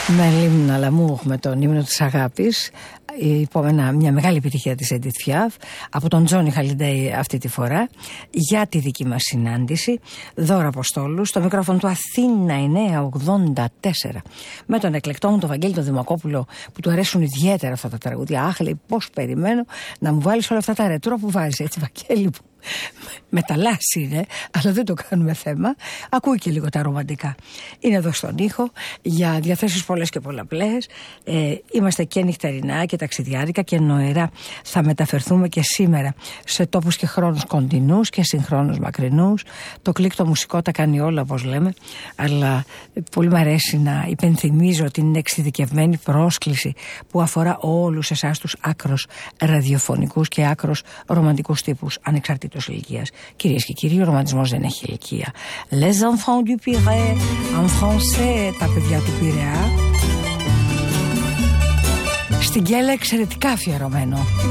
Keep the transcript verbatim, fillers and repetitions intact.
Με Λίμνα Λαμούρ, με τον ύμνο της αγάπης, υπόμενα μια μεγάλη επιτυχία της Edith Piaf, από τον Τζόνι Χαλιντέι αυτή τη φορά, για τη δική μας συνάντηση. Δώρα Αποστόλου, στο μικρόφωνο του Αθήνα εννιακόσια ογδόντα τέσσερα, με τον εκλεκτό μου τον Βαγγέλη τον Δημακόπουλο, που του αρέσουν ιδιαίτερα αυτά τα τραγούδια. Αχ, λέει, πώς περιμένω να μου βάλεις όλα αυτά τα ρετρό που βάζεις, έτσι, Βαγγέλη μου. Μεταλλάσσει είναι, αλλά δεν το κάνουμε θέμα. Ακούει και λίγο τα ρομαντικά. Είναι εδώ στον ήχο για διαθέσεις πολλές και πολλαπλές. ε, Είμαστε και νυχτερινά και ταξιδιάρικα και νοερά. Θα μεταφερθούμε και σήμερα σε τόπους και χρόνους κοντινούς και συγχρόνους μακρινούς. Το κλικ το μουσικό τα κάνει όλα, όπως λέμε. Αλλά πολύ μου αρέσει να υπενθυμίζω ότι είναι εξειδικευμένη πρόσκληση που αφορά όλους εσάς τους άκρος ραδιοφωνικούς και άκρος ρομαντικούς τύπους, ανεξαρτήτως ηλικίας. Κυρίες και κύριοι, ο ρομαντισμός δεν έχει ηλικία. Les enfants du Pirée, en français, τα παιδιά του Πειραιά. Στην Κέλα εξαιρετικά αφιερωμένο.